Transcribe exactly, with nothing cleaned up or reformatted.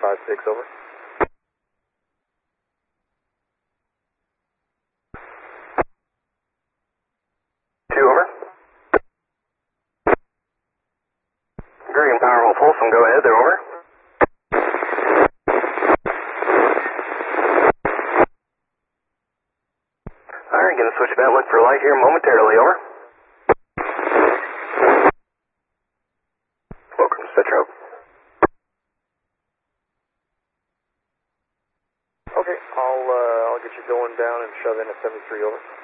five six, over. two, over. Green, powerful Folsom, go ahead there, over. Alright, gonna switch event, look for light here momentarily, over. Welcome to Citro. Okay, I'll, uh, I'll get you going down and shove in at seventy-three, over.